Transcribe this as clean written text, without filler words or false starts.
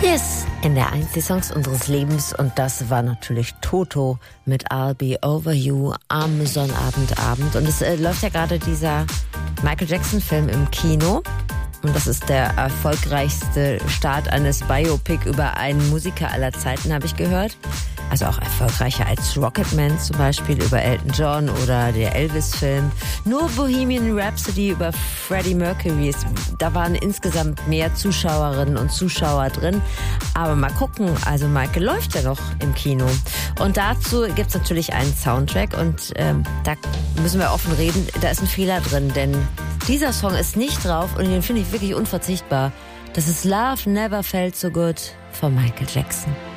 Yes, in der 1 die Songs unseres Lebens und das war natürlich Toto mit I'll Be Over You am Sonnabendabend und es läuft ja gerade dieser Michael Jackson Film im Kino und das ist der erfolgreichste Start eines Biopic über einen Musiker aller Zeiten, habe ich gehört. Also auch erfolgreicher als Rocketman zum Beispiel über Elton John oder der Elvis-Film. Nur Bohemian Rhapsody über Freddie Mercury, da waren insgesamt mehr Zuschauerinnen und Zuschauer drin. Aber mal gucken, also Michael läuft ja noch im Kino. Und dazu gibt's natürlich einen Soundtrack und da müssen wir offen reden, da ist ein Fehler drin, denn dieser Song ist nicht drauf und den finde ich wirklich unverzichtbar. Das ist Love Never Felt So Good von Michael Jackson.